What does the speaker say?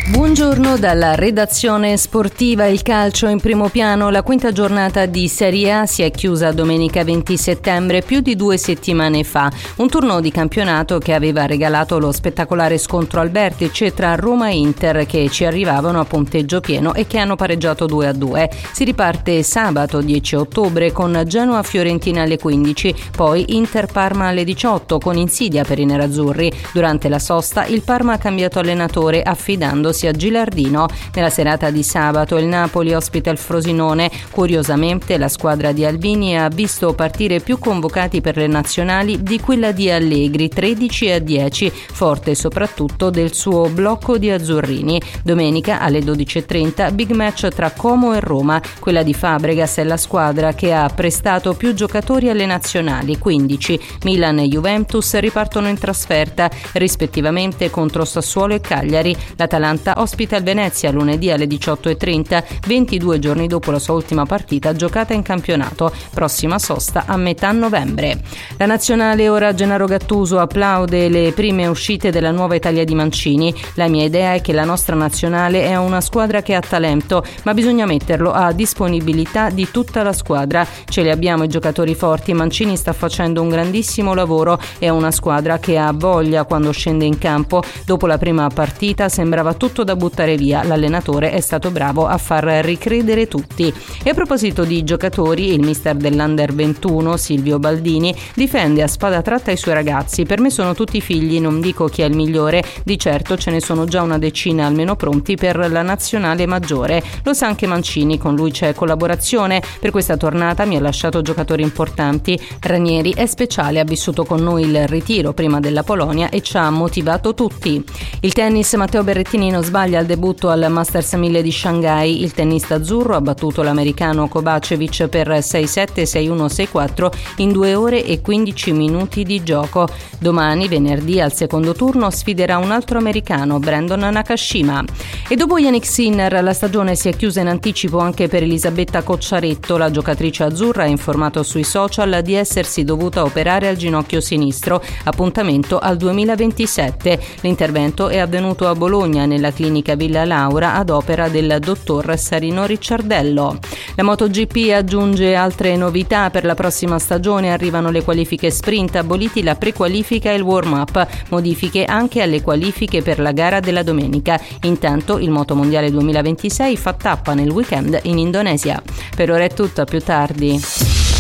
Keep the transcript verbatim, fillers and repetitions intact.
Buongiorno dalla redazione sportiva. Il calcio in primo piano. La quinta giornata di Serie A si è chiusa domenica venti settembre, più di due settimane fa. Un turno di campionato che aveva regalato lo spettacolare scontro al vertice tra Roma e Inter, che ci arrivavano a punteggio pieno e che hanno pareggiato due a due. Si riparte sabato dieci ottobre con Genoa-Fiorentina alle quindici, poi Inter-Parma alle diciotto con insidia per i nerazzurri. Durante la sosta il Parma ha cambiato allenatore affidandosi a Gilardino. Nella serata di sabato il Napoli ospita il Frosinone. Curiosamente la squadra di Albini ha visto partire più convocati per le nazionali di quella di Allegri, tredici a dieci, forte soprattutto del suo blocco di azzurrini. Domenica alle dodici e trenta big match tra Como e Roma. Quella di Fabregas è la squadra che ha prestato più giocatori alle nazionali, quindici. Milan e Juventus ripartono in trasferta rispettivamente contro Sassuolo e Cagliari. L'Atalanta ospita il Venezia lunedì alle diciotto e trenta, ventidue giorni dopo la sua ultima partita giocata in campionato. Prossima sosta a metà novembre. La nazionale ora Gennaro Gattuso applaude le prime uscite della nuova Italia di Mancini. La mia idea è che la nostra nazionale è una squadra che ha talento, ma bisogna metterlo a disponibilità di tutta la squadra. Ce li abbiamo i giocatori forti, Mancini sta facendo un grandissimo lavoro, è una squadra che ha voglia quando scende in campo. Dopo la prima partita sembrava tutto da buttare via, l'allenatore è stato bravo a far ricredere tutti. E a proposito di giocatori, il mister dell'Under ventuno, Silvio Baldini, difende a spada tratta i suoi ragazzi. Per me sono tutti figli, non dico chi è il migliore, di certo ce ne sono già una decina almeno pronti per la nazionale maggiore. Lo sa anche Mancini, con lui c'è collaborazione. Per questa tornata mi ha lasciato giocatori importanti. Ranieri è speciale, ha vissuto con noi il ritiro prima della Polonia e ci ha motivato tutti. Il tennis, Matteo Berrettini non sbaglia al debutto al Masters mille di Shanghai. Il tennista azzurro ha battuto l'americano Kovacevic per sei sette, sei uno, sei quattro in due ore e quindici minuti di gioco. Domani, venerdì, al secondo turno sfiderà un altro americano, Brandon Nakashima. E dopo Jannik Sinner la stagione si è chiusa in anticipo anche per Elisabetta Cocciaretto. La giocatrice azzurra ha informato sui social di essersi dovuta operare al ginocchio sinistro. Appuntamento al duemilaventisette. L'intervento è avvenuto a Bologna nella clinica Villa Laura ad opera del dottor Sarino Ricciardello. La MotoGP aggiunge altre novità per la prossima stagione. Arrivano le qualifiche sprint, aboliti la prequalifica e il warm-up, modifiche anche alle qualifiche per la gara della domenica. Intanto il Motomondiale duemilaventisei fa tappa nel weekend in Indonesia. Per ora è tutto, a più tardi.